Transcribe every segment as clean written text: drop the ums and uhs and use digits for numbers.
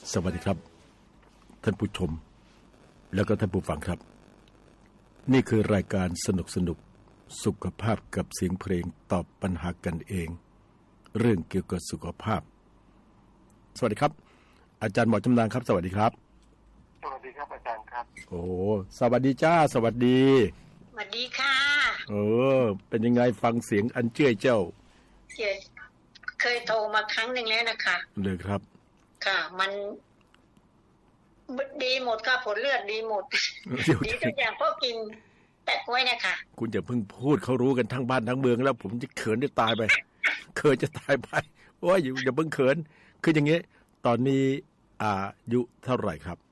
สวัสดีครับท่านผู้ชมแล้วก็ท่านผู้ฟังครับนี่คือรายการสนุกสุขภาพกับเสียงเพลงตอบปัญหากันเองเรื่องเกี่ยวกับสุขภาพสวัสดีครับอาจารย์หมอจำนานครับสวัสดีครับสวัสดีครับอาจารย์ครับโอ้สวัสดีจ้าสวัสดีสวัสดีค่ะเป็นยังไงฟังเสียงอันเจ้ยเจ้าเคยโทรมาครั้งหนึ่งแล้วนะคะเลยครับค่ะมันดีหมดค่ะผลเลือดดีหมดดีทุกอย่างเพราะกินแปะกล้วยนะคะคุณอย่าเพิ่งพูดเขารู้กันทั้งบ้านทั้งเมืองแล้วผมจะเขินจะตายไปเขินจะตายไปโอ้ยอย่าเพิ่งเขินคืออย่างงี้ตอนนี้อายุเท่าไหร่ครับ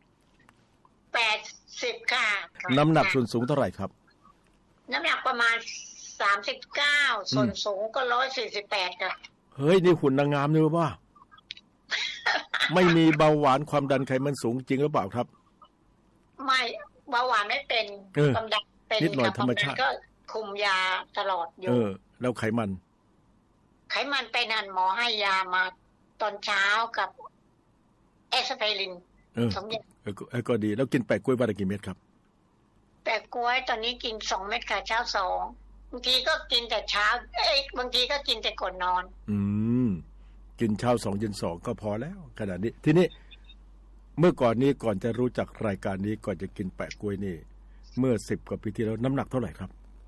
80ค่ะน้ำหนักส่วนสูงเท่าไหร่ครับน้ำหนักประมาณ39ส่วนสูงก็148ค่ะเฮ้ยนี่หุ่นนางงามนี่ว่าไม่มีเบาหวานความดันไขมันสูงจริงหรือเปล่าครับไม่เบาหวานไม่เป็นความดันเป็นนิดหน่อยธรรมชาติก็คุมยาตลอดอยู่แล้วไขมันไปนั่นหมอให้ยามาตอนเช้ากับแอสไพริน2 เม็ดก็ดีแล้วกินแปะกล้วยวันละกี่เม็ดครับแปะกล้วยตอนนี้กิน2 เม็ดค่ะเช้า2บางทีก็กินแต่เช้าบางทีก็กินแต่ก่อนนอนกินเช้า2 เย็น2ก็พอแล้วขนาดนี้ทีนี้เมื่อก่อนนี้ก่อนจะรู้จักรายการนี้ก่อนจะกินแปะกล้วยนี่เมื่อ10 กว่าปีที่แล้วน้ำหนักเท่าไหร่ครับ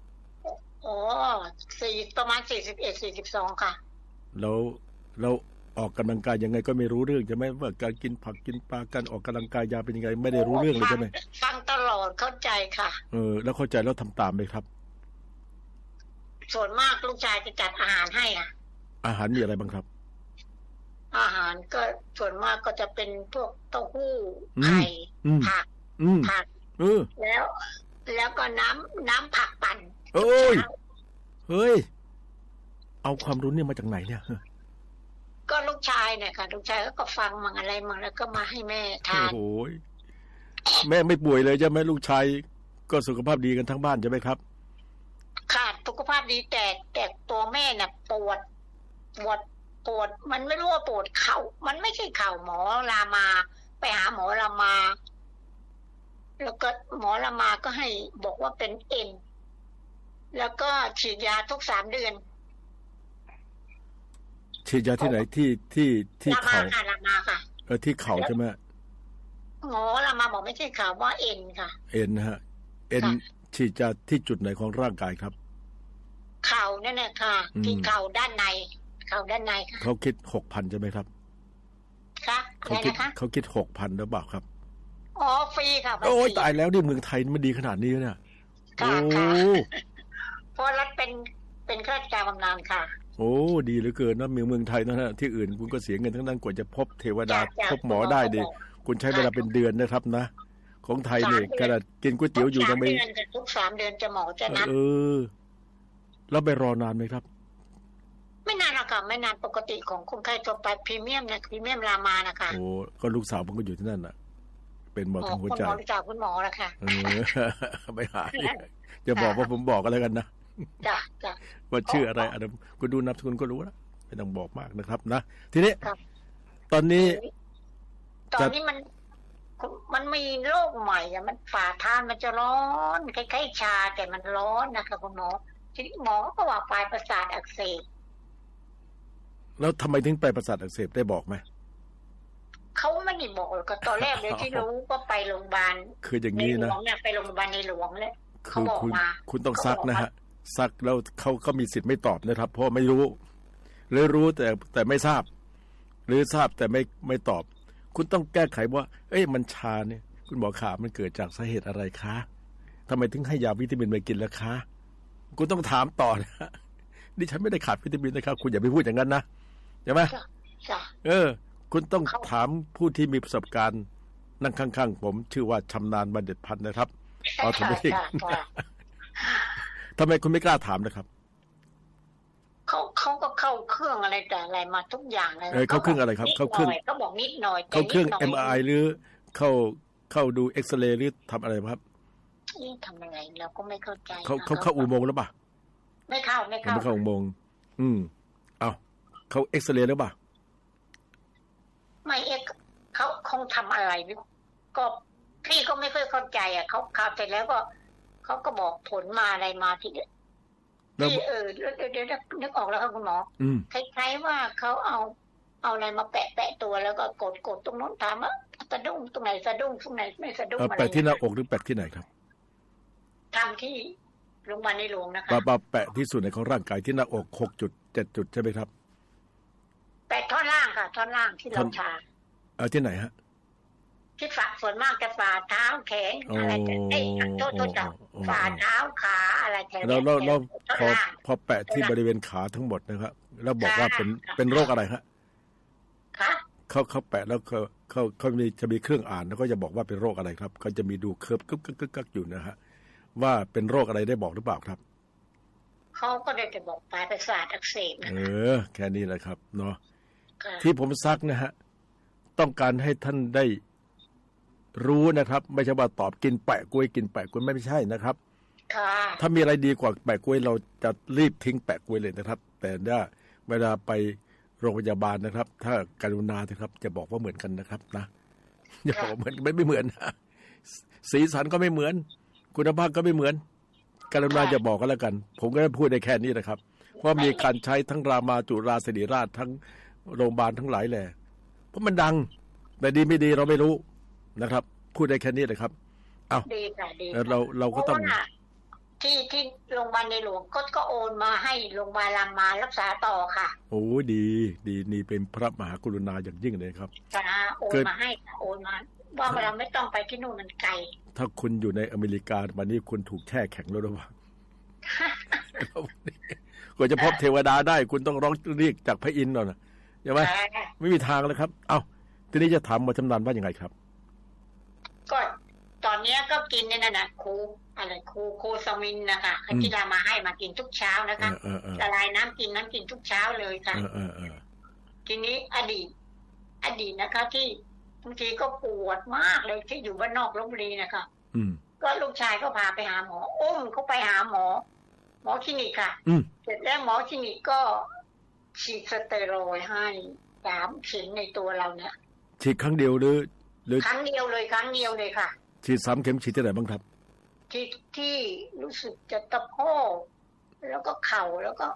ประมาณ41-42ค่ะแล้วออกกำลังกายยังไงก็ไม่รู้เรื่องใช่ไหมว่าการกินผักกินปลาการออกกำลังกายยาเป็นยังไงไม่ได้รู้เรื่องเลยใช่ไหมฟังตลอดเข้าใจค่ะแล้วเข้าใจแล้วทำตามไหมครับส่วนมากลูกชายจะจัดอาหารให้ค่ะอาหารมีอะไรบ้างครับอาหารก็ส่วนมากก็จะเป็นพวกเต้าหู้ไข่ผักแล้วก็น้ำผักปั่นเฮ้ยเอาความรู้เนี่ยมาจากไหนเนี่ยก็ลูกชายเนี่ยค่ะลูกชายก็ฟังมั่งอะไรมั่งแล้วก็มาให้แม่ทานโอ้ยแม่ไม่ป่วยเลยใช่ไหมลูกชายก็สุขภาพดีกันทั้งบ้านใช่ไหมครับค่ะสุขภาพดีแต่ตัวแม่น่ะปวดมันไม่รู้ว่าปวดเข่ามันไม่ใช่เข่าหมอรามาไปหาหมอรามาแล้วก็หมอรามาก็ให้บอกว่าเป็นเอ็นแล้วก็ฉีดยาทุก3 เดือนฉีดยาที่ไหนที่เข่ารามาค่ะที่เข่าใช่ไหมหมอรามาบอกไม่ใช่เข่าว่าเอ็นค่ะเอ็นฮะเอ็นฉีดยาที่จุดไหนของร่างกายครับเข่านั่นแหละค่ะที่เข่าด้านในค่ะเขาคิด 6,000 ใช่ไหมครับค่ะเขาคิด 6,000 หรือเปล่าครับฟรีค่ะโอ้ยตายแล้วนี่เมืองไทยมันดีขนาดนี้เนี่ยโอ้เพราะรัฐเป็นข้าราชการบำนาญค่ะโอ้ดีเหลือเกินนะเมืองไทยนะฮะที่อื่นคุณก็เสียเงินทั้งนั้นกว่าจะพบเทวดาพบหมอได้ดิคุณใช้เวลาเป็นเดือนนะครับนะของไทยเนี่ยขนาดกินก๋วยเตี๋ยวอยู่ยังไม่ทุก3 เดือนจะหมอจะนัดแล้วไปรอนานไหมครับไม่นานหรอกค่ะไม่นานปกติของคนไข้ทั่วไปพรีเมียมรามานะคะโอ้ก็ลูกสาวผมก็อยู่ที่นั่นน่ะเป็นหมอทางหัวใจคุณหมอคุณหมอแล้วค่ะไปหาจะบอกว่าผมบอกกันแล้วกันนะจ้ะว่าชื่ออะไรคุณดูนามสกุลก็รู้แล้วไม่ต้องบอกมากนะครับนะทีนี้ตอนนี้มันมีโรคใหม่อ่ะมันฝ่าทานมันจะร้อนคล้ายๆชาแต่มันร้อนนะคะคุณหมอทีนี้หมอก็ว่าปลายประสาทอักเสบแล้วทำไมถึงปลายประสาทอักเสบได้บอกไหมเขาไม่ได้บอกก็ตอนแรกเลยที่รู้ก็ไปโรงพยาบาลคืออย่างนี้นะไปโรงพยาบาลในหลวงเลยเขาบอกมาคุณต้องซักนะฮะซักแล้วเขาก็มีสิทธิ์ไม่ตอบนะครับเพราะไม่รู้หรือรู้แต่ไม่ทราบหรือทราบแต่ไม่ตอบคุณต้องแก้ไขว่ามันชาเนี่ยคุณหมอขามันเกิดจากสาเหตุอะไรคะทำไมถึงให้ยาวิตามินมากินล่ะคะคุณต้องถามต่อนะดิฉันไม่ได้ขาดวิตามินนะครับคุณอย่าไปพูดอย่างนั้นนะใช่ไหมคุณต้องถามผู้ที่มีประสบการณ์นั่งข้างๆผมชื่อว่าชำนาญบัณฑิตพันธ์นะครับออโทเมติกทำไมคุณไม่กล้าถามนะครับเขาก็เข้าเครื่องอะไรแต่อะไรมาทุกอย่างเลยเข้าเครื่องอะไรครับเข้าเครื่องก็บอกนิดหน่อยเข้าเครื่อง MRI หรือเข้าดูเอ็กซเรย์หรือทำอะไรครับทำยังไงเราก็ไม่เข้าใจเข้าอุโมงค์หรือเปล่าไม่เข้าอุโมงค์เขาเอ็กซเรย์หรือเปล่าไม่เขาคงทำอะไรก็พี่ก็ไม่ค่อยเข้าใจเขาข่าวเสร็จแล้วก็เขาก็บอกผลมาอะไรมาที่เดี๋ยวนึกออกแล้วค่ะคุณหมอคล้ายๆว่าเขาเอาอะไรมาแปะตัวแล้วก็กดตรงโน้นถามว่าสะดุ้งตรงไหนสะดุ้งตรงไหนไม่สะดุ้งอะไรแปะที่หน้าอกหรือแปะที่ไหนครับทำที่โรงพยาบาลในหลวงนะคะแปะที่ส่วนไหนของร่างกายที่หน้าอก6 จุด 7 จุดใช่ไหมครับแปะท่อนล่างค่ะท่อนล่างที่เราชาที่ไหนฮะที่ฝ่าส่วนมากจะฝ่าเท้าแขนอะไรโทษจับฝ่าเท้าขาอะไรแถวแล้วพอแปะที่บริเวณขาทั้งหมดนะครับแล้วบอกว่าเป็นโรคอะไรฮะเขาแปะแล้วเขาจะมีเครื่องอ่านแล้วก็จะบอกว่าเป็นโรคอะไรครับเขาจะมีดูเคิร์ฟกึกอยู่นะฮะว่าเป็นโรคอะไรได้บอกหรือเปล่าครับเขาก็ได้แต่บอกปลายประสาทอักเสบแค่นี้แหละครับเนาะที่ผมซักนะฮะต้องการให้ท่านได้รู้นะครับไม่ใช่ว่าตอบกินแปะกล้วยไม่ใช่นะครับถ้ามีอะไรดีกว่าแปะกล้วยเราจะรีบทิ้งแปะกล้วยเลยนะครับแต่เวลาไปโรงพยาบาลนะครับถ้ากรุณานะครับจะบอกว่าเหมือนกันนะครับนะอย่าบอกเหมือนไม่เหมือนนะสีสันก็ไม่เหมือนคุณภาพก็ไม่เหมือนกรุณาจะบอกกันแล้วกันผมก็พูดได้แค่นี้นะครับเพราะมีการใช้ทั้งรามาจุฬาศิริราชทั้งโรงพยาบาลทั้งหลายแหละเพราะมันดังแต่ดีไม่ดีเราไม่รู้นะครับพูดได้แค่นี้เลยครับอ้าวดีค่ะดีเราก็ต้องที่โรงพยาบาลในหลวงก็โอนมาให้โรงพยาบาลรามารักษาต่อค่ะโอ้ดีนี่เป็นพระมหากรุณาอย่างยิ่งเลยครับโอนมาให้โอนมาว่าเราไม่ต้องไปที่นู่นมันไกลถ้าคุณอยู่ในอเมริกาวันนี้คุณถูกแช่แข็งแล้วหรือเปล่า กว่าจะพบเทวดาได้คุณต้องร้องเรียกจากพระอินทร์หน่อยใช่ไหมไม่มีทางเลยครับเอ้าทีนี้จะถามหมอชำนาญว่ายังไงครับก็ตอนนี้ก็กินนี่นะโคซามินนะคะที่รามาให้มากินทุกเช้านะคะละลายน้ำกินทุกเช้าเลยค่ะทีนี้อดีตนะคะที่บางทีก็ปวดมากเลยที่อยู่บ้านนอกลพบุรีนะคะก็ลูกชายก็พาไปหาหมออุ้มเขาไปหาหมอคลินิกค่ะเสร็จแล้วหมอคลินิกก็ฉีดสเตียรอยด์ให้3 เข็มในตัวเราเนี่ยฉีดครั้งเดียวหรือครั้งเดียวเลยค่ะฉีด3 เข็มฉีดที่ไหนบ้างครับที่รู้สึกจะตะโพกแล้วก็เข่าแล้วก็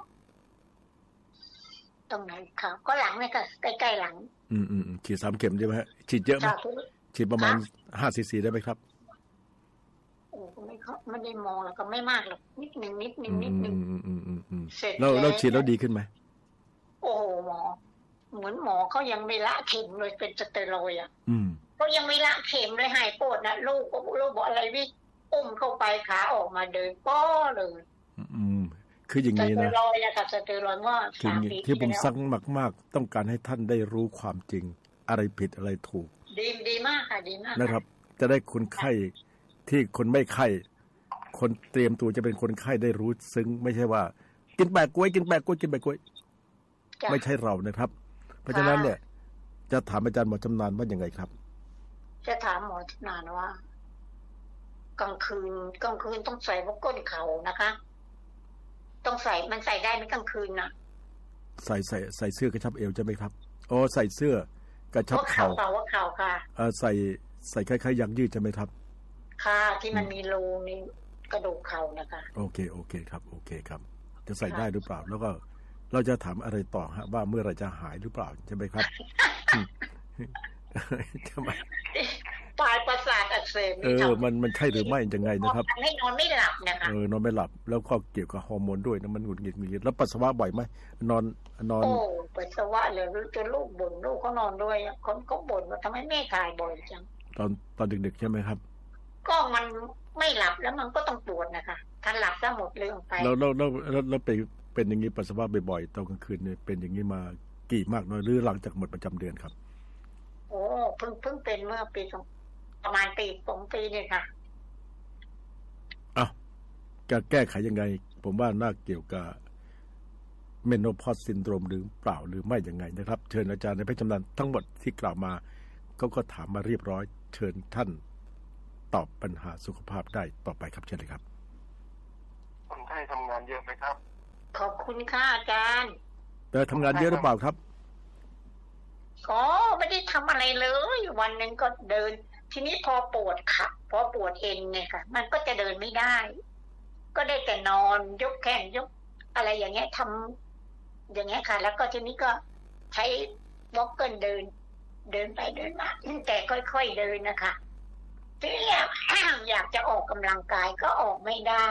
ตรงไหนค่ะก็หลังเนี่ยค่ะใกล้ๆหลังฉีด3 เข็มใช่ไหมฮะฉีดเยอะไหมฉีดประมาณ5 ซีซีได้ไหมครับโอ้ไม่ได้มองแล้วก็ไม่มากหรอกนิดนึงเสร็จแล้วฉีดแล้วดีขึ้นไหมโอ้หมอเหมือนหมอเขายังไม่ละเข็มเลยเป็นสเตียรอยด์ก็ยังไม่ละเข็มเลยหายปวดนะลูกบอกอะไรวิอุ้มเข้าไปขาออกมาเดินป้อเลยคืออย่างนี้นะสเตียรอยด์ค่ะสเตียรอยด์ว่าที่ผมซักมากๆต้องการให้ท่านได้รู้ความจริงอะไรผิดอะไรถูกดีมากค่ะดีมากนะครับจะได้คนไข้ที่คนไม่ไข้คนเตรียมตัวจะเป็นคนไข้ได้รู้ซึ้งไม่ใช่ว่ากินแปะกล้วยไม่ใช่เรานะครับเพราะฉะนั้นเนี่ยจะถามอาจารย์หมอชำนาญว่ายังไงครับจะถามหมอชำนาญว่ากลางคืนต้องใส่พวกก้นเข่านะคะต้องใส่มันใส่ได้ไหมกลางคืนนะใส่เสื้อกระชับเอวใช่ไหมครับอ๋อใส่เสื้อกระชับเข่าค่ะใส่คล้ายๆยางยืดใช่ไหมครับค่ะที่มันมีรูในกระดูกเข่านะคะโอเคครับจะใส่ได้หรือเปล่าแล้วก็เราจะถามอะไรต่อฮะว่าเมื่อไรจะหายหรือเปล่าใช่ไหมครับทำไมปลายประสาทอักเสบมันใช่หรือไม่ยังไงนะครับไม่นอนไม่หลับนะคะนอนไม่หลับแล้วก็เกี่ยวกับฮอร์โมนด้วยนะมันหงุดหงิดแล้วปัสสาวะบ่อยไหมนอนโอ้ปัสสาวะเลยจนลูกบ่นลูกเขานอนด้วยคนก็บ่นว่าทำไมแม่ถ่ายบ่อยจังตอนดึกๆใช่ไหมครับก็มันไม่หลับแล้วมันก็ต้องปวดนะคะถ้าหลับซะหมดเรื่องไปแล้วเป็นอย่างนี้ปัสสาวะบ่อยๆตอนกลางคืนเนี่ยเป็นอย่างนี้มากี่มากน้อยหรือหลังจากหมดประจำเดือนครับโอ้เพิ่งเป็นเมื่อปีประมาณ2 ปีนี่ค่ะจะแก้ไขยังไงผมว่าน่าเกี่ยวกับเมโนพอสซินโดรมหรือเปล่าหรือไม่ยังไงนะครับเชิญอาจารย์ในแพทย์ชำนาญทั้งหมดที่กล่าวมาก็ถามมาเรียบร้อยเชิญท่านตอบปัญหาสุขภาพได้ต่อไปครับเชิญเลยครับคนไข้ทำงานเยอะไหมครับขอบคุณค่ะอาจารย์แต่ทำงานเยอะหรือเปล่าครับไม่ได้ทำอะไรเลยวันหนึ่งก็เดินทีนี้พอปวดขาพอปวดเอ็นเนี่ยค่ะมันก็จะเดินไม่ได้ก็ได้แต่นอนยกแขนยกอะไรอย่างเงี้ยทำอย่างเงี้ยค่ะแล้วก็ทีนี้ก็ใช้วอล์กเกิลเดินไปเดินมาแต่ค่อยๆเดินนะคะทีนี้อยากจะออกกำลังกายก็ออกไม่ได้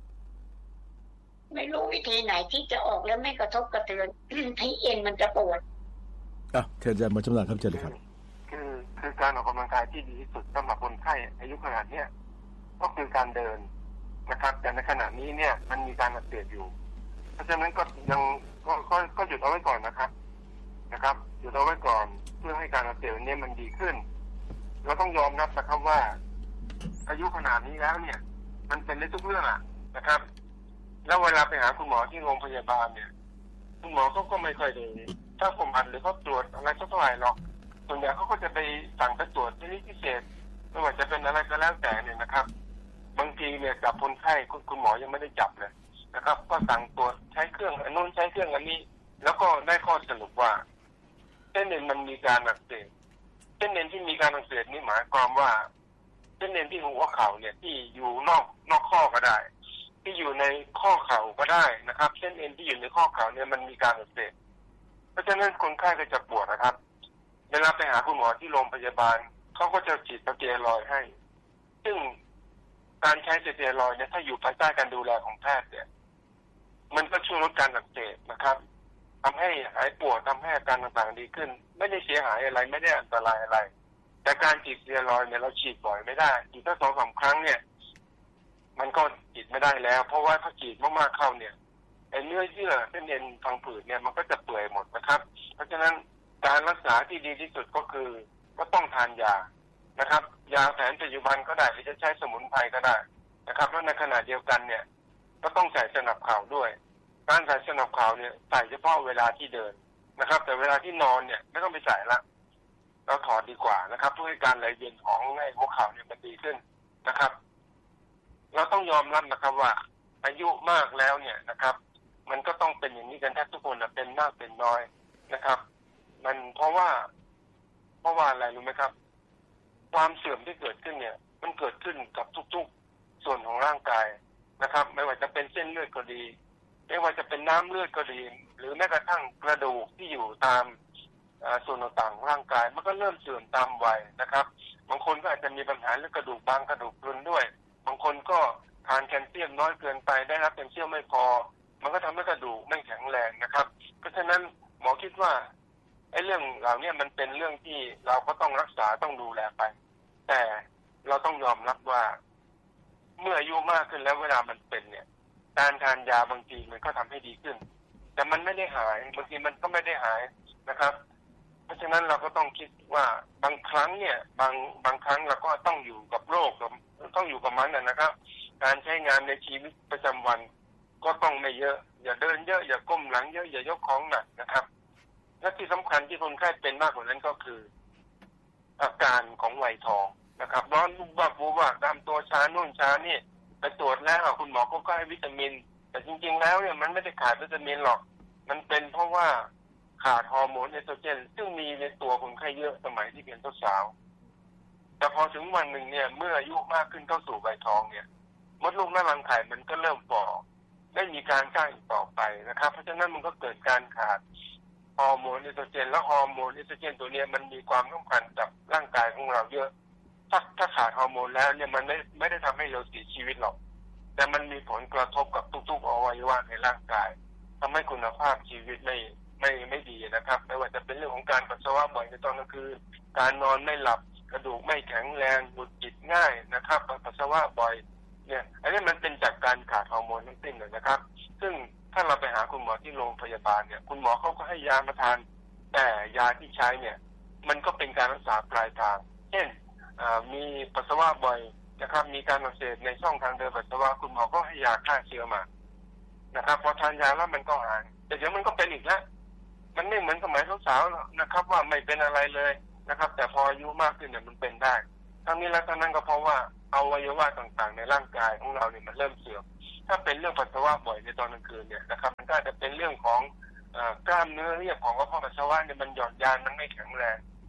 ไม่รู้วิธีไหนที่จะออกแล้วไม่กระทบกระเทือนให้เอ็นมันจะปวดเชิญอาจารย์หมอชำนาญครับเชิญเลยครับคือการออกกำลังกายที่ดีที่สุดสำหรับคนไข้อายุขนาดนี้ก็คือการเดินนะครับแต่ในขณะนี้เนี่ยมันมีการอักเสบอยู่เพราะฉะนั้นก็ยังก็หยุดเอาไว้ก่อนนะครับหยุดเอาไว้ก่อนเพื่อให้การอักเสบนี้มันดีขึ้นเราต้องยอมรับนะครับว่าอายุขนาดนี้แล้วเนี่ยมันเป็นได้ทุกเรื่องนะครับแล้วเวลาไปหาคุณหมอที่โรงพยาบาลเนี่ยคุณหมอก็ไม่ค่อยได้ถ้าผมอัดหรือเขาตรวจอะไรเท่าไหร่หรอกส่วนใหญ่เขาก็จะไปสั่งไปตรวจที่พิเศษไม่ว่าจะเป็นอะไรก็แล้วแต่เนี่ยนะครับบางทีเนี่ยจับคนไข้คุณหมอยังไม่ได้จับเลยนะครับก็สั่งตรวจใช้เครื่องอันนู้นใช้เครื่องอันนี้แล้วก็ได้ข้อสรุปว่าเส้นเอ็นมันมีการอักเสบเส้นเอ็นที่มีการอักเสบนี่หมายความว่าเส้นเอ็นที่หัวเข่าเนี่ยที่อยู่นอกข้อก็ได้ที่อยู่ในข้อเข่าก็ได้นะครับเส้นเอ็นที่อยู่ในข้อเข่าเนี่ยมันมีการอักเสบเพราะฉะนั้นคนไข้ก็จะปวดนะครับเวลาไปหาคุณหมอที่โรงพยาบาลเขาก็จะฉีดสเตียรอยด์ให้ซึ่งการใช้สเตียรอยด์เนี่ยถ้าอยู่ภายใต้การดูแลของแพทย์เนี่ยมันก็ช่วยลดการอักเสบนะครับทำให้หายปวดทำให้อาการต่างๆดีขึ้นไม่ได้เสียหายอะไรไม่ได้อันตรายอะไรแต่การฉีดสเตียรอยด์เนี่ยเราฉีดบ่อยไม่ได้ฉีดแค่2-3 ครั้งเนี่ยมันก็ฉีดไม่ได้แล้วเพราะว่าถ้าฉีดมากๆเข้าเนี่ยไอ้เนื้อเยื่อเส้นเอ็นพังผืดเนี่ยมันก็จะเปื่อยหมดนะครับเพราะฉะนั้นการรักษาที่ดีที่สุดก็คือก็ต้องทานยานะครับยาแผนปัจจุบันก็ได้หรือจะใช้สมุนไพรก็ได้นะครับแล้วในขณะเดียวกันเนี่ยก็ต้องใส่สนับเข่าด้วยการใส่สนับเข่าเนี่ยใส่เฉพาะเวลาที่เดินนะครับแต่เวลาที่นอนเนี่ยไม่ต้องไปใส่ละเราถอดดีกว่านะครับเพื่อให้การไหลเวียนของไอ้หัวเข่าเนี่ยมันดีขึ้นนะครับเราต้องยอมรับนะครับว่าอายุมากแล้วเนี่ยนะครับมันก็ต้องเป็นอย่างนี้กันแทบทุกคนนะเป็นมากเป็นน้อยนะครับมันเพราะว่าอะไรรู้ไหมครับความเสื่อมที่เกิดขึ้นเนี่ยมันเกิดขึ้นกับทุกๆส่วนของร่างกายนะครับไม่ว่าจะเป็นเส้นเลือดก็ดีไม่ว่าจะเป็นน้ำเลือดก็ดีหรือแม้กระทั่งกระดูกที่อยู่ตามส่วนต่างๆของร่างกายมันก็เริ่มเสื่อมตามวัยนะครับบางคนก็อาจจะมีปัญหาเรื่องกระดูกบางกระดูกพรุนด้วยบางคนก็ทานแคลเซียมน้อยเกินไปได้รับแคลเซียมไม่พอมันก็ทำให้กระดูกไม่แข็งแรงนะครับเพราะฉะนั้นหมอคิดว่าไอ้เรื่องเหล่านี้มันเป็นเรื่องที่เราก็ต้องรักษาต้องดูแลไปแต่เราต้องยอมรับว่าเมื่ออายุมากขึ้นแล้วเวลามันเป็นเนี่ยการทานยาบางทีมันก็ทำให้ดีขึ้นแต่มันไม่ได้หายบางทีมันก็ไม่ได้หายนะครับเพราะฉะนั้นเราก็ต้องคิดว่าบางครั้งเนี่ยบางครั้งเราก็ต้องอยู่กับโรคต้องอยู่กับมันนะครับการใช้งานในชีวิตประจำวันก็ต้องไม่เยอะอย่าเดินเยอะอย่าก้มหลังเยอะอย่ายกของหนักนะครับและที่สำคัญที่คนไข้เป็นมากกว่านั้นก็คืออาการของวัยทองนะครับร้อนวูบวาบตามตัวชาโน่นชานี่ไปตรวจแล้วคุณหมอก็ให้วิตามินแต่จริงๆแล้วเนี่ยมันไม่ได้ขาดวิตามินหรอกมันเป็นเพราะว่าขาดฮอร์โมนเอสโตรเจนซึ่งมีในตัวคนไข้เยอะสมัยที่เป็นสาวแต่พอถึงวันหนึ่งเนี่ยเมื่ออายุมากขึ้นเข้าสู่วัยทองเนี่ยมดลูกหน้ารังไข่มันก็เริ่มฝ่อไม่มีการสร้างอีกต่อไปนะครับเพราะฉะนั้นมันก็เกิดการขาดฮอร์โมนเอสโตรเจนและฮอร์โมนเอสโตรเจนตัวนี้มันมีความสำคัญกับร่างกายของเราเยอะถ้าขาดฮอร์โมนแล้วเนี่ยมันไม่ได้ทำให้เราเสียชีวิตหรอกแต่มันมีผลกระทบกับทุกๆอวัยวะในร่างกายทำให้คุณภาพชีวิตไม่ดีนะครับไม่ว่าจะเป็นเรื่องของการปัสสาวะบ่อยในตอนกลางคืนการนอนไม่หลับกระดูกไม่แข็งแรงหงุดหงิดง่ายนะครับปัสสาวะบ่อยเนี่ยอันนี้มันเป็นจากการขาดฮอร์โมนทั้งสิ้นเลยนะครับซึ่งถ้าเราไปหาคุณหมอที่โรงพยาบาลเนี่ยคุณหมอเขาก็ให้ยามาทานแต่ยาที่ใช้เนี่ยมันก็เป็นการรักษาปลายทางเช่นมีปัสสาวะบ่อยนะครับมีการอักเสบในช่องทางเดินปัสสาวะคุณหมอก็ให้ยาฆ่าเชื้อมานะครับพอทานยาแล้วมันก็หายแต่เดี๋ยวมันก็เป็นอีกแล้วมันไม่เหมือนสมัยสาวๆนะครับว่าไม่เป็นอะไรเลยนะครับแต่พออายุมากขึ้นเนี่ยมันเป็นได้ทั้งนี้และทั้งนั้นก็เพราะว่าอวัยวะต่างๆในร่างกายของเราเนี่ยมันเริ่มเสื่อมถ้าเป็นเรื่องปัสสาวะบ่อยในตอนกลางคืนเนี่ยนะครับมันก็จะเป็นเรื่องของกล้ามเนื้อเรียบของกระเพาะปัสสาวะเนี่ยมันหย่อนยานมันไม่แข็งแรง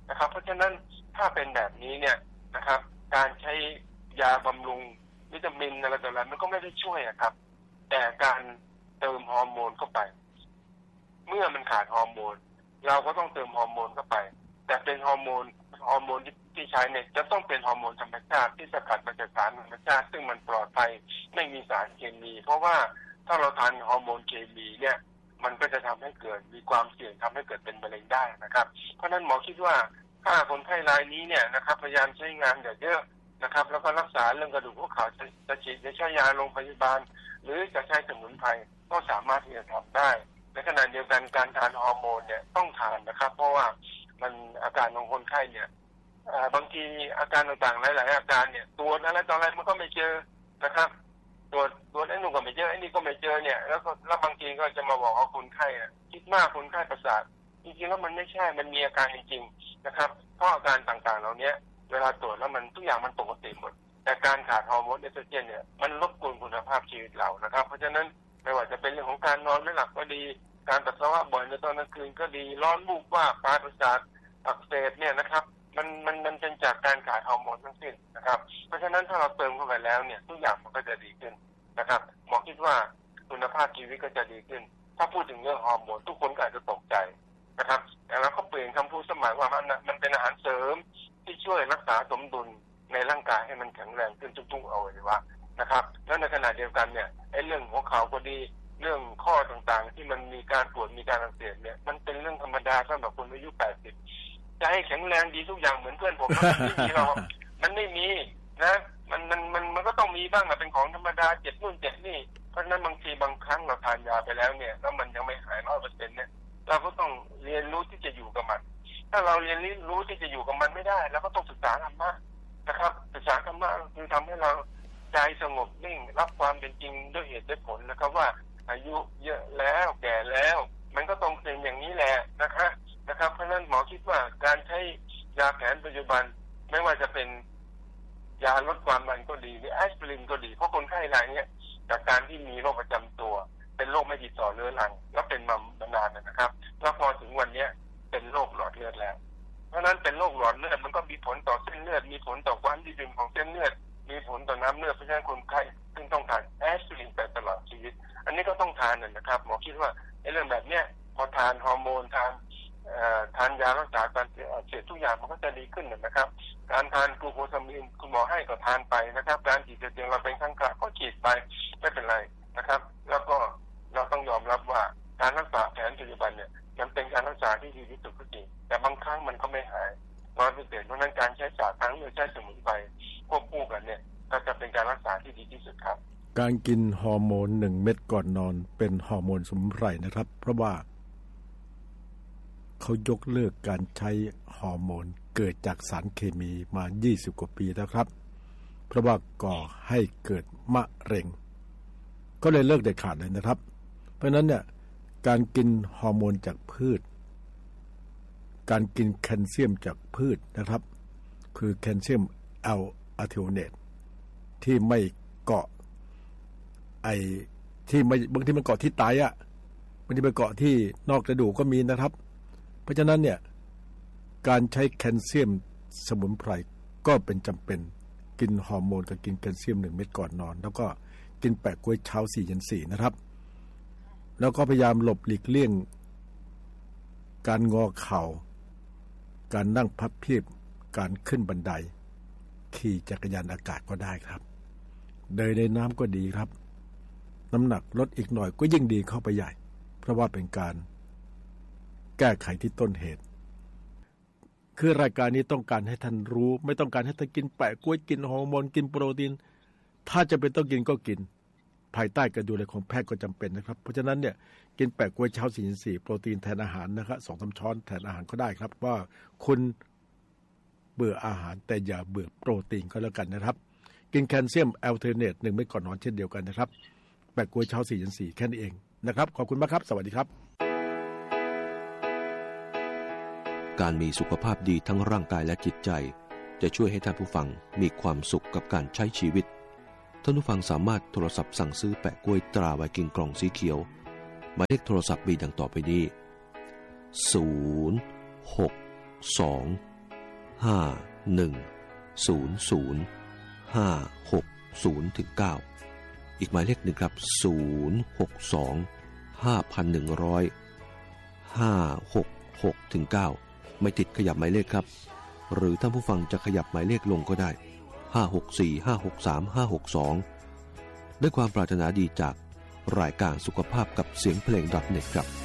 นะครับเพราะฉะนั้นถ้าเป็นแบบนี้เนี่ยนะครับการใช้ยาบำรุงวิตามินอะไรต่างๆมันก็ไม่ได้ช่วยครับแต่การเติมฮอร์โมนเข้าไปเมื่อมันขาดฮอร์โมนเราก็ต้องเติมฮอร์โมนเข้าไปแต่เป็นฮอร์โมนที่ใช้เนี่ยจะต้องเป็นฮอร์โมนธรรมชาติที่สกัดมาจากสารธรรมชาติซึ่งมันปลอดภัยไม่มีสารเคมีเพราะว่าถ้าเราทานฮอร์โมนเคมีเนี่ยมันก็จะทำให้เกิดมีความเสี่ยงทำให้เกิดเป็นมะเร็งได้นะครับเพราะฉะนั้นหมอคิดว่าถ้าคนไข้รายนี้เนี่ยนะครับพยายามใช้งานอย่าเยอะนะครับแล้วก็รักษาเรื่องกระดูกหัวเข่าจะฉีดจะใช้ยาโรงพยาบาลหรือจะใช้สมุนไพรก็สามารถที่จะทำได้ในขณะเดียวกันการทานฮอร์โมนเนี่ยต้องทานนะครับเพราะว่ามันอาการของคนไข้เนี่ยบางทีอาการต่างๆหลายๆอาการเนี่ยตรวจอะไรต่ออะไรมันก็ไม่เจอนะครับตรวจไอ้นู่นก็ไม่เจอไอ้นี่ก็ไม่เจอเนี่ยแล้วบางทีก็จะมาบอกว่าคนไข้คิดมากคนไข้ประสาทจริงๆแล้วมันไม่ใช่มันมีอาการจริงๆนะครับเพราะอาการต่างๆเหล่านี้เวลาตรวจแล้วมันทุกอย่างมันปกติหมดแต่การขาดฮอร์โมนเอสโตรเจนเนี่ยมันรบกวนคุณภาพชีวิตเรานะครับเพราะฉะนั้นไม่ว่าจะเป็นเรื่องของการนอนไม่หลับก็ดีการปัสสาวะบ่อยในตอนกลางคืนก็ดีร้อนวูบว่าปลายประสาทอักเสบเนี่ยนะครับมันเป็นจากการขาดฮอร์โมนทั้งสิ้นนะครับเพราะฉะนั้นถ้าเราเติมเข้าไปแล้วเนี่ยทุกอย่างมันก็จะดีขึ้นนะครับหมอคิดว่าคุณภาพชีวิตก็จะดีขึ้นถ้าพูดถึงเรื่องฮอร์โมนทุกคนก็อาจจะตกใจนะครับแต่เราก็เปลี่ยนคำพูดสมัยว่ามันเป็นอาหารเสริมที่ช่วยรักษาสมดุลในร่างกายให้มันแข็งแรงขึ้นทุกๆอวัยวะนะครับแล้วในขณะเดียวกันเนี่ยไอ้เรื่องหัวเข่าก็ดีเรื่องข้อต่างๆที่มันมีการปวดมีการอักเสบเนี่ยมันเป็นเรื่องธรรมดาสำหรับคนอายุ80จะให้แข็งแรงดีทุกอย่างเหมือนเพื่อนผมมันไม่มีเรามันไม่มีนะมันก็ต้องมีบ้างนะเป็นของธรรมดาเจ็บนู่นเจ็บนี่เพราะฉะนั้นบางทีบางครั้งเราทานยาไปแล้วเนี่ยแล้วมันยังไม่หาย 100% เนี่ยเราก็ต้องเรียนรู้ที่จะอยู่กับมันถ้าเราเรียนรู้ที่จะอยู่กับมันไม่ได้เราก็ต้องศึกษาธรรมะนะครับศึกษาธรรมะคือทำให้เราใจสงบนิ่งรับความเป็นจริงด้วยเหตุด้วยผลนะครับว่าอายุเยอะแล้วแก่แล้วมันก็ต้องเป็นอย่างนี้แหละนะครับเพราะฉะนั้นหมอคิดว่าการใช้ยาแผนปัจจุบันไม่ว่าจะเป็นยาลดความดันก็ดีหรือแอสไพรินก็ดีเพราะคนไข้รายนี้จากการที่มีโรคประจำตัวเป็นโรคไม่ติดต่อเรื้อรังแล้วเป็นมานานนะครับแล้วพอถึงวันนี้เป็นโรคหลอดเลือดแล้วเพราะฉะนั้นเป็นโรคหลอดเลือดมันก็มีผลต่อเส้นเลือดมีผลต่อความยืดหยุ่นของเส้นเลือดมีผลต่อน้ำเลือดเพราะฉะนั้นคนไข้ซึ่งต้องทานแอสไพรินไปตลอดชีวิตอันนี้ก็ต้องทานนะครับหมอคิดว่าไอ้เรื่องแบบเนี้ยพอทานฮอร์โมนทานยารักษาการอักเสบทุกอย่างมันก็จะดีขึ้นนะครับการทานกลูโคซามีนคุณหมอให้ก็ทานไปนะครับการฉีดเตียงเราเป็นครั้งคราวก็ฉีดไปไม่เป็นไรนะครับแล้วก็เราต้องยอมรับว่าการรักษาแผนปัจจุบันเนี่ยมันเป็นการรักษาที่ดีที่สุดก็จริงแต่บางครั้งมันก็ไม่หาย100%เพราะนั้นการใช้ศาสตร์ทั้งหรือใช้สมุนไพรควบคู่กันเนี่ยก็จะเป็นการรักษาที่ดีที่สุดครับการกินฮอร์โมน1 เม็ดก่อนนอนเป็นฮอร์โมนสมุนไพรนะครับเพราะว่าเขายกเลิกการใช้ฮอร์โมนเกิดจากสารเคมีมา20กว่าปีแล้วครับเพราะว่าก่อให้เกิดมะเร็งก็เลยเลิกเด็ดขาดเลยนะครับเพราะฉะนั้นเนี่ยการกินฮอร์โมนจากพืชการกินแคลเซียมจากพืชนะครับคือแคลเซียมแอลอะทิโอเนตที่ไม่เกาะที่ไม่บางทีมันเกาะที่ไตบางทีไปเกาะที่นอกกระดูกก็มีนะครับเพราะฉะนั้นเนี่ยการใช้แคลเซียมสมุนไพรก็เป็นจำเป็นกินฮอร์โมนกับกินแคลเซียม1 เม็ดก่อนนอนแล้วก็กินแปะกล้วยเช้า4 เย็น 4นะครับแล้วก็พยายามหลบหลีกเลี่ยงการงอเข่าการนั่งพับเพียบการขึ้นบันไดขี่จักรยานอากาศก็ได้ครับเดินในน้ำก็ดีครับน้ำหนักลดอีกหน่อยก็ยิ่งดีเข้าไปใหญ่เพราะว่าเป็นการแก้ไขที่ต้นเหตุคือรายการนี้ต้องการให้ท่านรู้ไม่ต้องการให้ท่านกินแปะกล้วยกินฮอร์โมนกินโปรตีนถ้าจะเป็นต้องกินก็กินภายใต้การดูแลของแพทย์ก็จำเป็นนะครับเพราะฉะนั้นเนี่ยกินแปะกล้วยเช้า4 โปรตีนแทนอาหารนะครับ 2-3 ช้อนแทนอาหารก็ได้ครับว่าคุณเบื่ออาหารแต่อย่าเบื่อโปรตีนก็แล้วกันนะครับกินแคลเซียมแอลเทอร์เนท1 เม็ดก่อนนอนเช่นเดียวกันนะครับแปะกล้วยเช้า4 เย็น 4แค่นี้เองนะครับขอบคุณมากครับสวัสดีครับการมีสุขภาพดีทั้งร่างกายและจิตใจจะช่วยให้ท่านผู้ฟังมีความสุขกับการใช้ชีวิตท่านผู้ฟังสามารถโทรศัพท์สั่งซื้อแปะกล้วยตราไวกิ้งกล่องสีเขียวหมายเลขโทรศัพท์มีดังต่อไปนี้062 อีกหมายเลขหนึ่งครับ062-5100566-9ไม่ติดขยับหมายเลขครับหรือท่านผู้ฟังจะขยับหมายเลขลงก็ได้564-563-562ด้วยความปรารถนาดีจากรายการสุขภาพกับเสียงเพลง .net ครับ